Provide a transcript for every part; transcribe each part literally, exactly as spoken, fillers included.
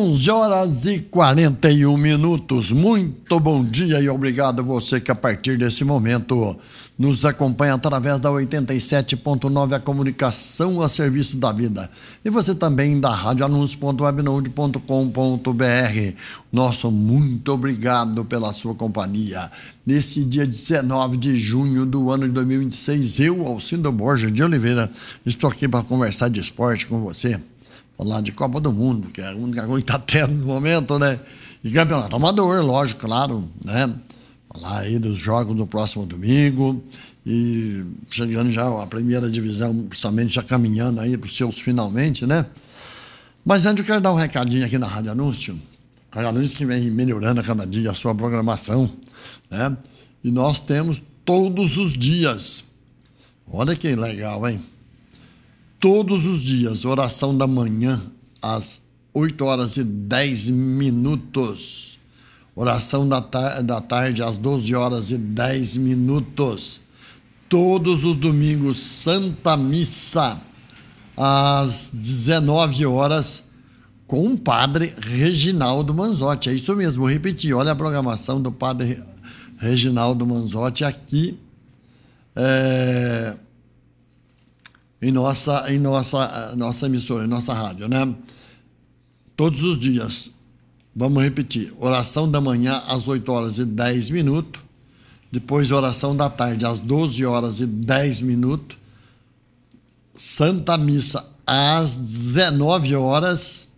onze horas e quarenta e um minutos. Muito bom dia e obrigado a você que a partir desse momento nos acompanha através da oitenta e sete ponto nove, a comunicação a serviço da vida. E você também da rádio anúncio ponto webnode ponto com ponto br. Nosso muito obrigado pela sua companhia. Nesse dia dezenove de junho do ano de dois mil e vinte e seis, eu, Alcindo Borges de Oliveira, estou aqui para conversar de esporte com você. Falar de Copa do Mundo, que é a única coisa que está tendo no momento, né? E campeonato amador, lógico, claro, né? Falar aí dos jogos do próximo domingo e chegando já a primeira divisão, principalmente já caminhando aí para os seus finalmente, né? Mas antes eu quero dar um recadinho aqui na Rádio Anúncio. A Rádio Anúncio que vem melhorando a cada dia a sua programação, né? E nós temos todos os dias. Olha que legal, hein? Todos os dias, oração da manhã, às oito horas e dez minutos. Oração da, ta- da tarde, às doze horas e dez minutos. Todos os domingos, Santa Missa, às dezenove horas, com o padre Reginaldo Manzotti. É isso mesmo, vou repetir. Olha a programação do padre Reginaldo Manzotti aqui. É... em nossa, em nossa, nossa emissora, em nossa rádio, né? Todos os dias. Vamos repetir. Oração da manhã às oito horas e dez minutos. Depois oração da tarde às doze horas e dez minutos. Santa Missa às dezenove horas.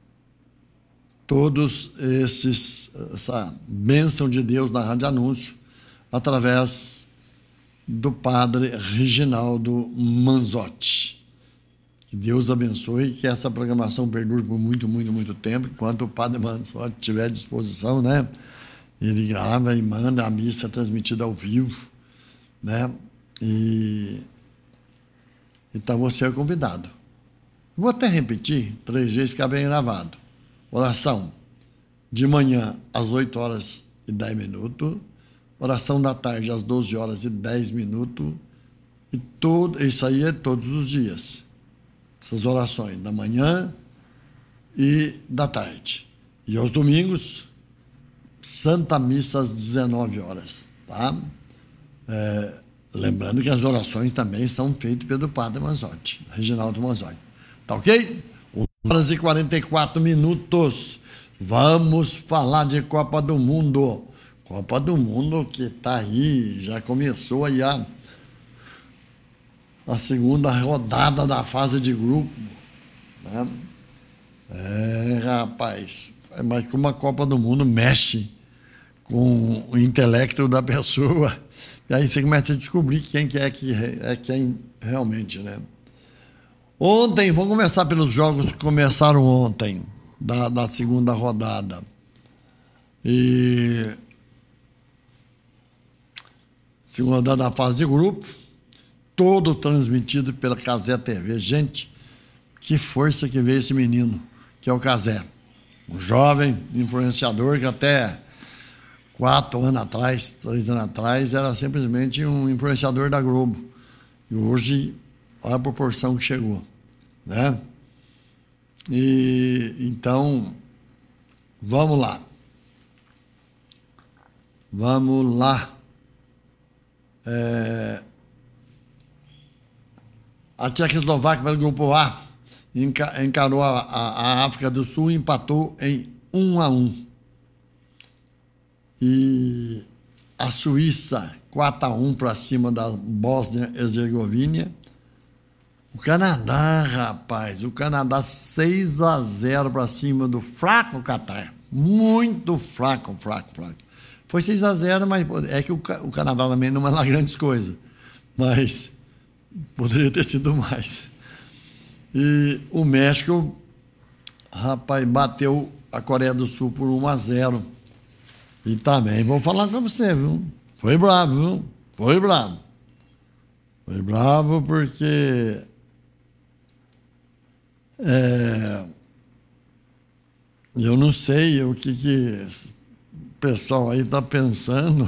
Todos esses, essa bênção de Deus na Rádio Anúncio, através do padre Reginaldo Manzotti. Que Deus abençoe e que essa programação perdure por muito, muito, muito tempo, enquanto o padre Manzotti tiver à disposição, né? Ele grava e manda a missa transmitida ao vivo, né? E então você é convidado. Vou até repetir três vezes, ficar bem gravado. Oração de manhã às oito horas e dez minutos. Oração da tarde às doze horas e dez minutos. E todo, isso aí é todos os dias. Essas orações da manhã e da tarde. E aos domingos, Santa Missa às dezenove horas. Tá? É, lembrando que as orações também são feitas pelo padre Manzotti, Reginaldo Manzotti. Tá ok? onze horas e quarenta e quatro minutos. Vamos falar de Copa do Mundo. Copa do Mundo que está aí, já começou aí a, a segunda rodada da fase de grupo, né? É, rapaz, mas como a Copa do Mundo mexe com o intelecto da pessoa, e aí você começa a descobrir quem que é que é quem realmente, né? Ontem, vamos começar pelos jogos que começaram ontem, da, da segunda rodada. E segunda rodada da fase de grupo, todo transmitido pela Cazé T V. Gente, que força que veio esse menino, que é o Cazé. Um jovem influenciador que até quatro anos atrás, três anos atrás, era simplesmente um influenciador da Globo. E hoje, olha a proporção que chegou, né? E então, vamos lá. Vamos lá. É, a Tchecoslováquia, pelo grupo A, encarou a, a, a África do Sul e empatou em um a um. E a Suíça, quatro a um para cima da Bósnia-Herzegovina. O Canadá, rapaz, o Canadá seis a zero para cima do fraco Catar. Muito fraco, fraco, fraco. Foi seis a zero, mas é que o, o Canadá também não é lá grandes coisas. Mas poderia ter sido mais. E o México, rapaz, bateu a Coreia do Sul por um a zero. E também vou falar com você, viu? Foi bravo, viu? Foi bravo. Foi bravo porque é, eu não sei o que, que o pessoal aí está pensando,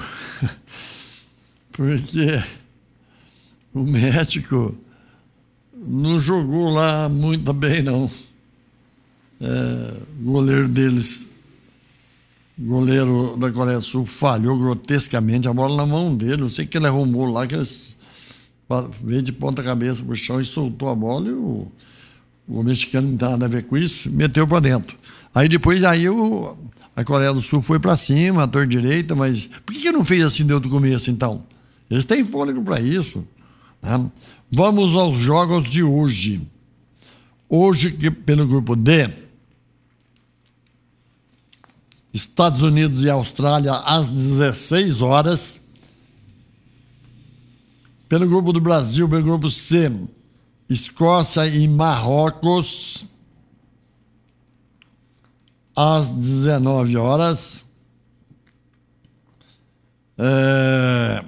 porque o México não jogou lá muito bem, não. É, o goleiro deles, goleiro da Coreia do Sul, falhou grotescamente a bola na mão dele. Não sei o que ele arrumou lá, que ele veio de ponta cabeça pro chão e soltou a bola, e o, o mexicano não tem nada a ver com isso, meteu para dentro. Aí depois aí o, a Coreia do Sul foi para cima, a torre direita, mas por que, que não fez assim desde o começo, então? Eles têm fôlego para isso, né? Vamos aos jogos de hoje. Hoje, pelo grupo D, Estados Unidos e Austrália às dezesseis horas. Pelo grupo do Brasil, pelo grupo C, Escócia e Marrocos às dezenove horas. É...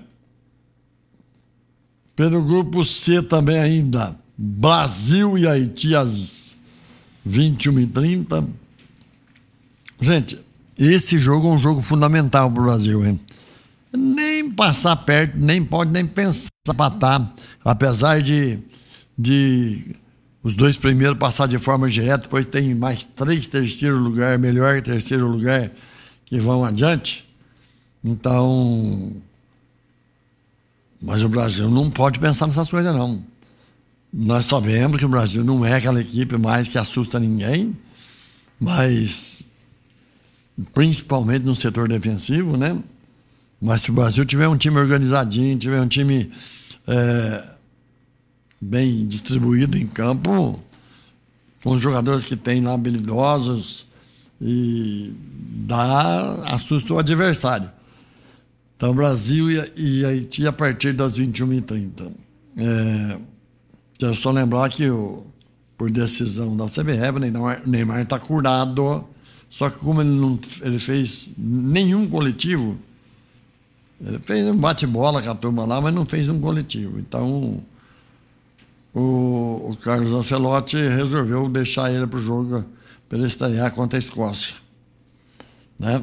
Pelo grupo C também ainda, Brasil e Haiti às vinte e uma e trinta. Gente, esse jogo é um jogo fundamental para o Brasil, hein? Nem passar perto, nem pode nem pensar em empatar, apesar de, de os dois primeiros passar de forma direta, depois tem mais três terceiro lugar, melhor terceiro lugar, que vão adiante. Então, mas o Brasil não pode pensar nessas coisas, não. Nós sabemos que o Brasil não é aquela equipe mais que assusta ninguém, mas principalmente no setor defensivo, né? Mas se o Brasil tiver um time organizadinho, tiver um time é, bem distribuído em campo, com os jogadores que tem lá habilidosos, e dá assusta o adversário. Então, Brasil e Haiti a partir das vinte e uma e trinta. É, quero só lembrar que, o, por decisão da C B F, o Neymar está curado, só que como ele não ele fez nenhum coletivo, ele fez um bate-bola com a turma lá, mas não fez um coletivo. Então, o, o Carlos Ancelotti resolveu deixar ele para o jogo, para ele estrear contra a Escócia, né?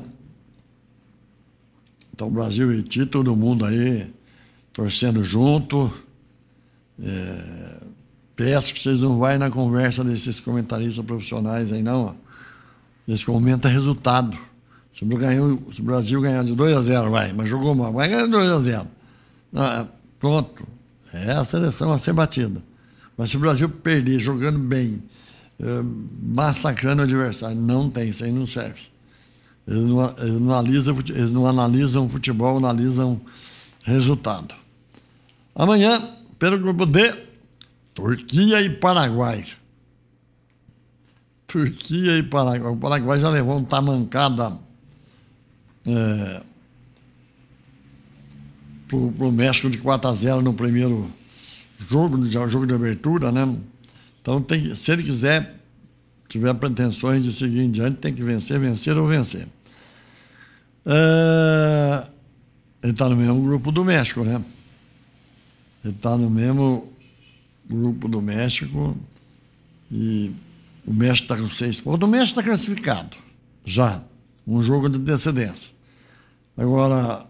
Então, Brasil e Haiti, todo mundo aí torcendo junto. É, peço que vocês não vão na conversa desses comentaristas profissionais aí, não. Ó. Eles comentam resultado. Se o, ganhou, se o Brasil ganhar de dois a zero, vai, mas jogou mal, vai ganhar de dois a zero. Ah, pronto. É a seleção a ser batida. Mas se o Brasil perder jogando bem, é, massacrando o adversário, não tem, isso aí não serve. Eles não, eles, não analisam, eles não analisam futebol, analisam resultado. Amanhã, pelo grupo D, Turquia e Paraguai. Turquia e Paraguai. O Paraguai já levou uma tamancada é, para o México de quatro a zero no primeiro jogo, no jogo de abertura, né? Então, tem, se ele quiser, tiver pretensões de seguir em diante, tem que vencer, vencer ou vencer. É, ele está no mesmo grupo do México, né? Ele está no mesmo grupo do México e o México está com seis pontos. O México está classificado já, um jogo de antecedência. Agora,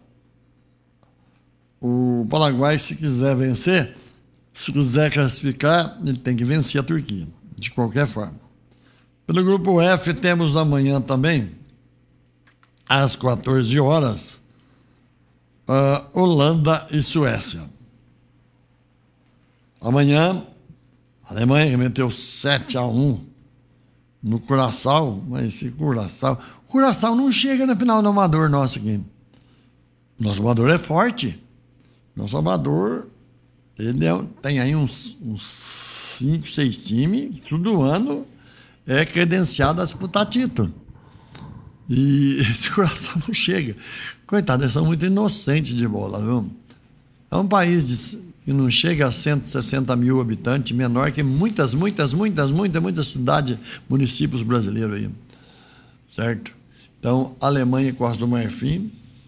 o Paraguai, se quiser vencer, se quiser classificar, ele tem que vencer a Turquia, de qualquer forma. Pelo grupo F, temos amanhã também, às quatorze horas, uh, Holanda e Suécia. Amanhã, a Alemanha meteu sete a um no Curaçao, mas esse Curaçao... Curaçao não chega na final do amador nosso aqui. Nosso amador é forte. Nosso amador, ele é, tem aí uns, uns cinco, seis times, todo ano é credenciado a disputar título. E esse Curaçao não chega. Coitado, eles são muito inocentes de bola, viu? É um país de, que não chega a cento e sessenta mil habitantes, menor que muitas, muitas, muitas, muitas, muitas cidades, municípios brasileiros aí. Certo? Então, Alemanha e Costa do Marfim.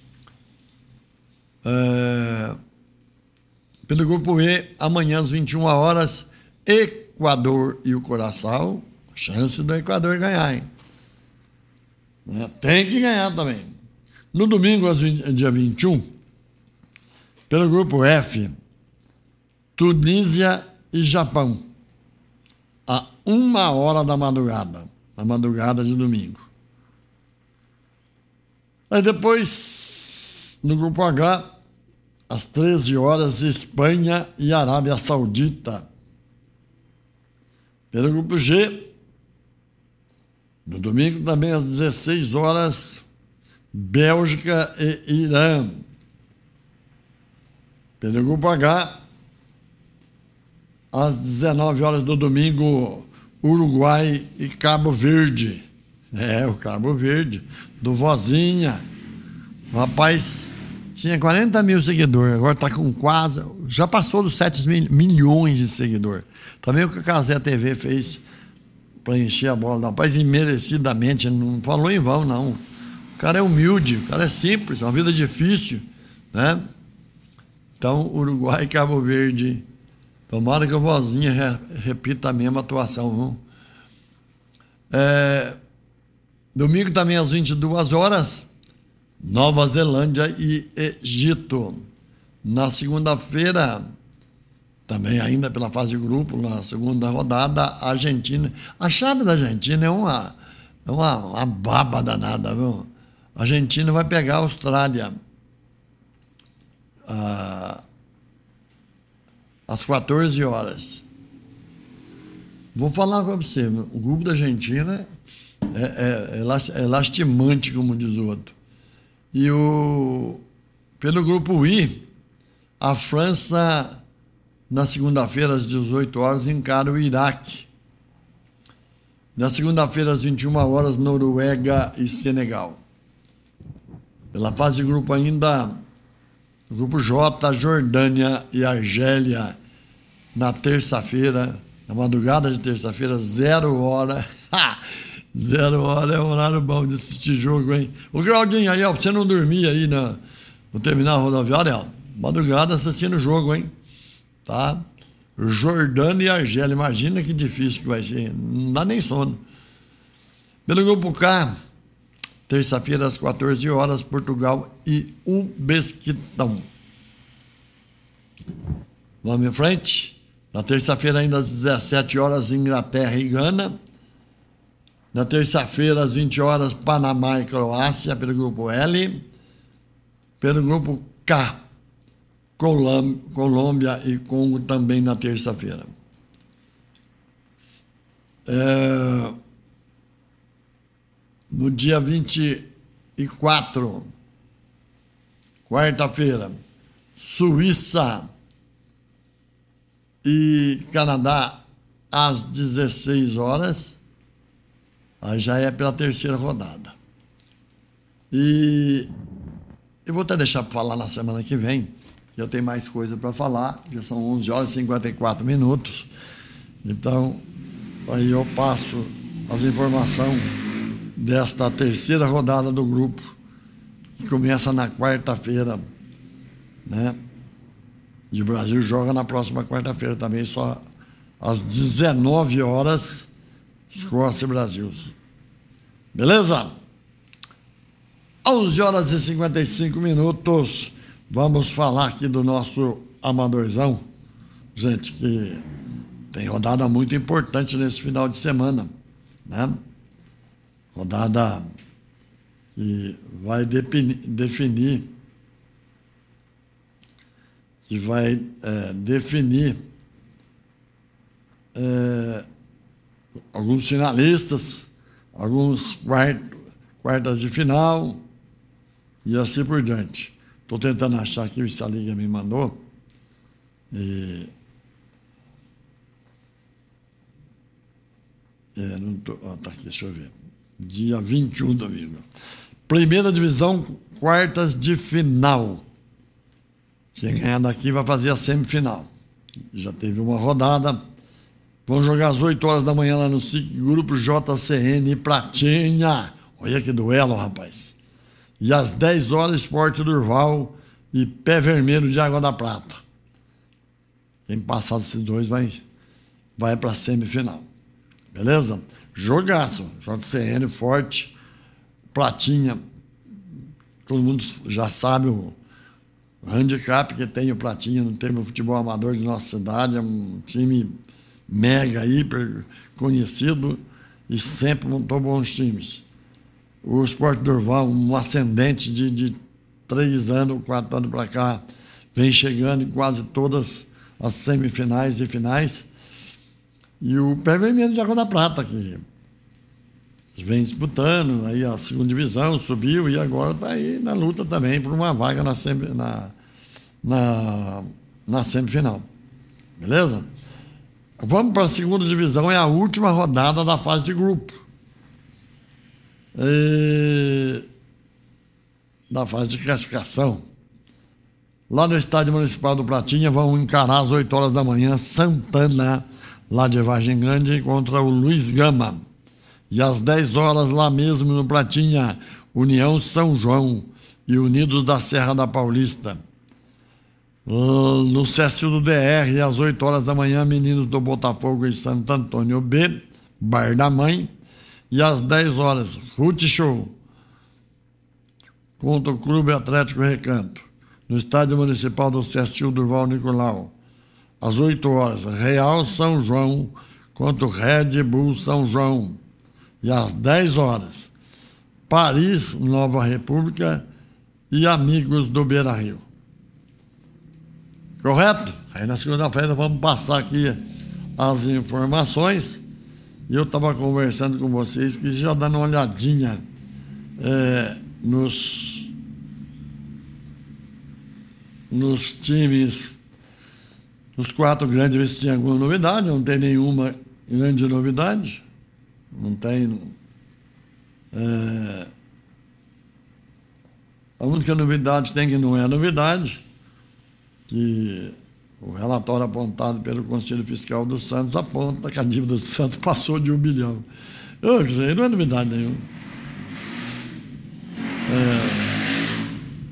É, pelo grupo E, amanhã às vinte e uma horas, Equador e o Curaçao. Chance do Equador ganhar, hein? É, tem que ganhar também. No domingo, dia vinte e um, pelo grupo F, Tunísia e Japão, a uma hora da madrugada. na madrugada de domingo. Aí depois, no grupo H, às treze horas, Espanha e Arábia Saudita. Pelo grupo G, no domingo também às dezesseis horas, Bélgica e Irã. Pelo grupo H, às dezenove horas do domingo, Uruguai e Cabo Verde. É, o Cabo Verde, do Vozinha. O rapaz tinha quarenta mil seguidores, agora está com quase, já passou dos sete milhões de seguidores. Também o que a Cazé T V fez para encher a bola do rapaz, imerecidamente, não falou em vão, não. O cara é humilde, o cara é simples, é uma vida difícil, né? Então, Uruguai e Cabo Verde, tomara que o Vozinha re, repita a mesma atuação. Viu? É, domingo também às vinte e duas horas, Nova Zelândia e Egito. Na segunda-feira, também ainda pela fase de grupo, na segunda rodada, a Argentina. A chave da Argentina é uma, é uma, uma baba danada, viu? A Argentina vai pegar a Austrália ah, às quatorze horas. Vou falar para você, o grupo da Argentina é, é, é lastimante, como diz o outro. E o, pelo grupo I, a França, na segunda-feira, às dezoito horas, encara o Iraque. Na segunda-feira, às vinte e uma horas, Noruega e Senegal. Pela fase de grupo ainda, o grupo J, Jordânia e Argélia. Na terça-feira, na madrugada de terça-feira, zero hora. Zero hora é um horário bom de assistir jogo, hein? O Claudinho aí, ó, pra você não dormir aí na, no terminal rodoviário, ó, madrugada assistindo o jogo, hein? Tá? Jordânia e Argélia, imagina que difícil que vai ser, não dá nem sono. Pelo grupo K, terça-feira às quatorze horas, Portugal e Uzbequistão. Vamos em frente. Na terça-feira ainda às dezessete horas, Inglaterra e Gana. Na terça-feira, às vinte horas, Panamá e Croácia, pelo grupo L. Pelo grupo K, Colômbia e Congo, também na terça-feira. É, no dia vinte e quatro, quarta-feira, Suíça e Canadá, às dezesseis horas. Aí já é pela terceira rodada. E eu vou até deixar para falar na semana que vem, que eu tenho mais coisa para falar, já são onze horas e cinquenta e quatro minutos. Então, aí eu passo as informações desta terceira rodada do grupo, que começa na quarta-feira, né? E o Brasil joga na próxima quarta-feira também, só às dezenove horas, Escócia e Brasil. Beleza? onze horas e cinquenta e cinco minutos. Vamos falar aqui do nosso amadorzão. Gente, que tem rodada muito importante nesse final de semana, né? Rodada que vai definir, definir que vai é, definir é, alguns finalistas, alguns quart, quartas de final e assim por diante. Estou tentando achar aqui se a Liga me mandou. E, é, não tô, ó, tá aqui, deixa eu ver. Dia vinte e um, domingo. Primeira divisão, quartas de final. Quem ganhar daqui vai fazer a semifinal. Já teve uma rodada. Vão jogar às oito horas da manhã lá no S I C, Grupo J C N e Pratinha. Olha que duelo, rapaz. E às dez horas, Esporte Durval e Pé Vermelho de Água da Prata. Quem passar desses dois vai, vai para a semifinal. Beleza? Jogaço. J C N forte, Pratinha. Todo mundo já sabe o handicap que tem o Pratinha no termo futebol amador de nossa cidade. É um time mega, hiper conhecido. e sempre montou bons times. O Sport Durval, um ascendente de, de três anos, quatro anos para cá, vem chegando em quase todas as semifinais e finais. E o Pé Vermelho de Água da Prata, que vem disputando, aí a segunda divisão subiu e agora está aí na luta também por uma vaga na, semi, na, na, na semifinal. Beleza? Vamos para a segunda divisão, é a última rodada da fase de grupo. E... da fase de classificação. Lá no Estádio Municipal do Pratinha vão encarar às oito horas da manhã Santana, lá de Vargem Grande, contra o Luiz Gama. E às dez horas, lá mesmo no Pratinha, União São João e Unidos da Serra da Paulista. No C S U do D R, às oito horas da manhã, Meninos do Botafogo e Santo Antônio B, Bar da Mãe. E às dez horas, Fute Show contra o Clube Atlético Recanto, no Estádio Municipal do C S U Durval Nicolau. Às oito horas, Real São João contra o Red Bull São João. E às dez horas, Paris, Nova República e Amigos do Beira-Rio. Correto? Aí na segunda-feira vamos passar aqui as informações. E eu estava conversando com vocês que já dando uma olhadinha é, nos, nos times, nos quatro grandes, ver se tinha alguma novidade. Não tem nenhuma grande novidade. Não tem. Não. É, a única novidade tem que não é novidade, que o relatório apontado pelo Conselho Fiscal do Santos aponta que a dívida do Santos passou de um bilhão. Eu quer dizer, não é novidade nenhuma. É,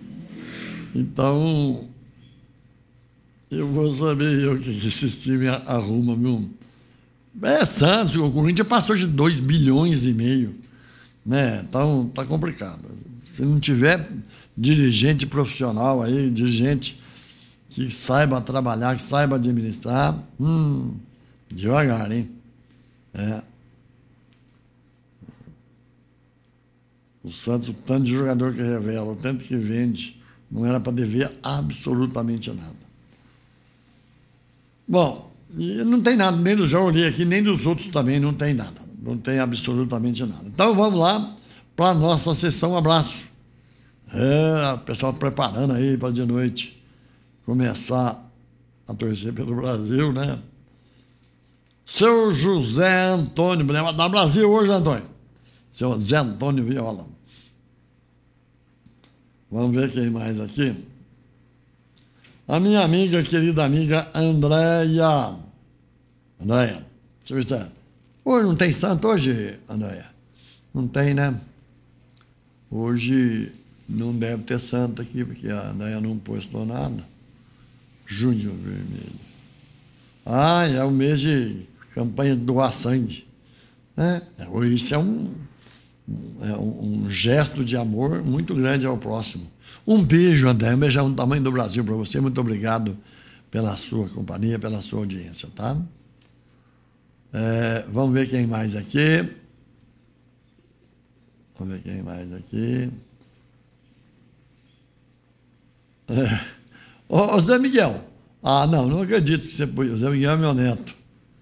então, eu vou saber o que esses times arrumam, viu? É Santos, o Corinthians passou de dois bilhões e meio, né? Então, tá complicado. Se não tiver dirigente profissional aí, dirigente que saiba trabalhar, que saiba administrar, hum, devagar, hein? É. O Santos, o tanto de jogador que revela, o tanto que vende, não era para dever absolutamente nada. Bom, e não tem nada, nem do já olhei aqui, nem dos outros também, não tem nada. Não tem absolutamente nada. Então vamos lá para a nossa sessão abraço. É, o pessoal preparando aí para de noite começar a torcer pelo Brasil, né? Seu José Antônio, da Brasil hoje, Antônio. Seu José Antônio Viola. Vamos ver quem mais aqui. A minha amiga, querida amiga Andréia. Andréia, deixa eu ver se tá. Hoje não tem santo hoje, Andréia? Não tem, né? Hoje não deve ter santo aqui, porque a Andréia não postou nada. Junho Vermelho. Ah, é o mês de campanha de doar sangue. É, isso é um, é um gesto de amor muito grande ao próximo. Um beijo, André, um beijão do tamanho do Brasil para você. Muito obrigado pela sua companhia, pela sua audiência, tá? É, vamos ver quem mais aqui. Vamos ver quem mais aqui. É. Ô, ô, Zé Miguel. Ah, não, não acredito que você pôs. O Zé Miguel é meu neto.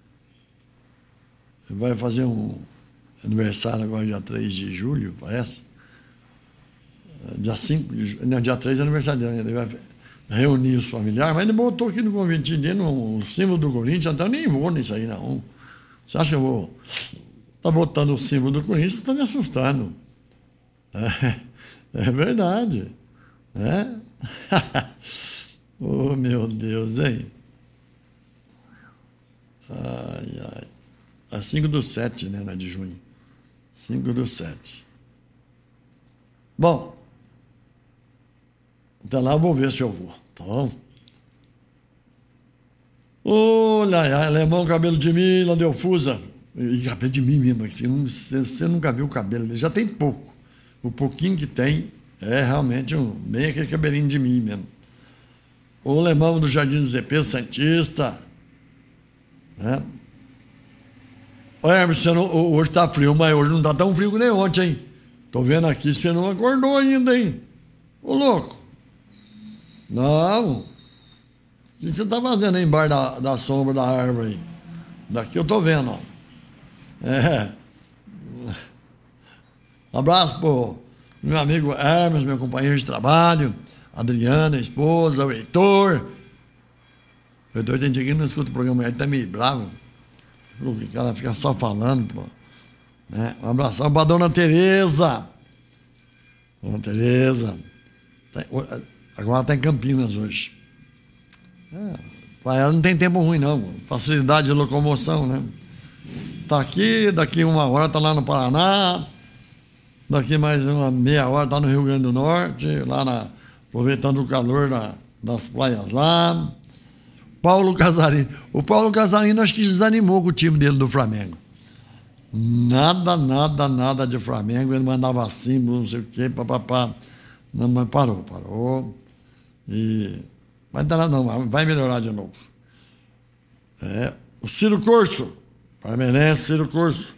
Ele vai fazer um aniversário agora, dia três de julho, parece. Dia cinco de julho. Não, dia três é aniversário dele. Ele vai reunir os familiares, mas ele botou aqui no convitinho dele, no símbolo do Corinthians, então eu nem vou nisso aí, não. Você acha que eu vou estar botando o símbolo do Corinthians? Você está me assustando. É, é verdade. É? Oh, meu Deus, hein? Ai, ai. É cinco do sete, né, na de junho. cinco do sete. Bom, até lá eu vou ver se eu vou, tá bom? Olha, alemão, cabelo de mim, lá deu fusa. E cabelo de mim mesmo, você, não, você nunca viu o cabelo dele, já tem pouco. O pouquinho que tem é realmente um, bem aquele cabelinho de mim mesmo. O alemão do Jardim do Zé Pedro Santista, né? Hermes, você não, hoje tá frio, mas hoje não tá tão frio que nem ontem, hein? Tô vendo aqui, você não acordou ainda, hein? Ô, louco. Não. O que você tá fazendo aí embaixo da, da sombra da árvore aí? Daqui eu tô vendo, ó. É. Um abraço pro meu amigo Hermes, meu companheiro de trabalho, Adriana, a esposa, o Heitor. O Heitor tem dia que não escuta o programa, ele tá meio bravo. O cara fica só falando, pô. Né? Um abração pra dona Tereza. Dona Tereza. Agora tá em Campinas hoje. É, pra ela não tem tempo ruim, não. Facilidade de locomoção, né? Tá aqui, daqui uma hora tá lá no Paraná. Daqui mais uma meia hora tá no Rio Grande do Norte, lá na, aproveitando o calor da, das praias lá. Paulo Casarini. O Paulo Casarini acho que desanimou com o time dele do Flamengo. Nada, nada, nada de Flamengo. Ele mandava símbolo, não sei o quê, papapá. Não, mas parou, parou. E vai dar nada, não, vai melhorar de novo. É, o Ciro Corso. Parmenense, Ciro Corso.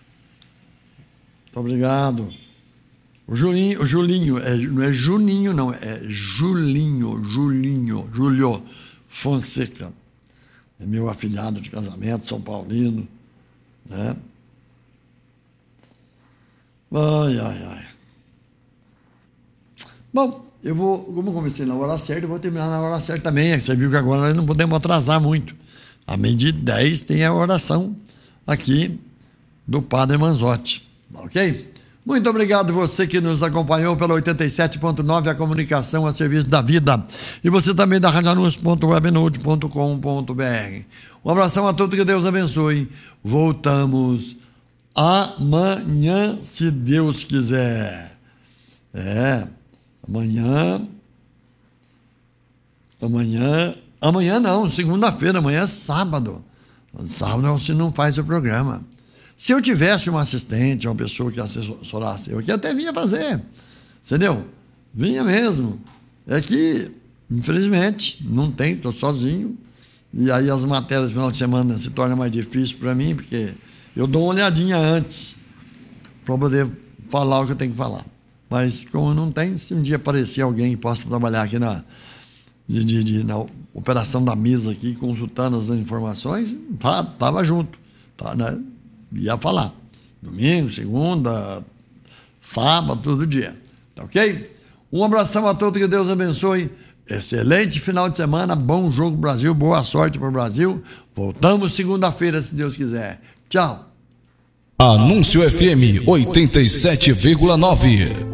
Muito obrigado. O Julinho, o Julinho, é, não é Juninho, não, é Julinho, Julinho, Julio Fonseca. É meu afilhado de casamento, São Paulino. Né? Ai, ai, ai. Bom, eu vou, como eu comecei na hora certa, eu vou terminar na hora certa também. Você viu que agora nós não podemos atrasar muito. A meio de dez tem a oração aqui do Padre Manzotti. Ok? Muito obrigado você que nos acompanhou pela oitenta e sete ponto nove, a comunicação a serviço da vida. E você também da radianus ponto webnote ponto com ponto br. Um abração a todos, que Deus abençoe. Voltamos amanhã, se Deus quiser. É, amanhã... Amanhã... Amanhã não, segunda-feira, amanhã é sábado. Sábado você não faz o programa. Se eu tivesse um assistente, uma pessoa que assessorasse, eu aqui até vinha fazer, entendeu? Vinha mesmo. É que, infelizmente, não tem, estou sozinho. E aí as matérias do final de semana se tornam mais difíceis para mim, porque eu dou uma olhadinha antes para poder falar o que eu tenho que falar. Mas como não tem, se um dia aparecer alguém que possa trabalhar aqui na, de, de, de, na operação da mesa, aqui, consultando as informações, tá, tava junto, tá, né? Ia falar. Domingo, segunda, sábado, todo dia. Tá ok? Um abração a todos, que Deus abençoe. Excelente final de semana, bom jogo Brasil, boa sorte para o Brasil. Voltamos segunda-feira, se Deus quiser. Tchau. Anúncio F M oitenta e sete vírgula nove.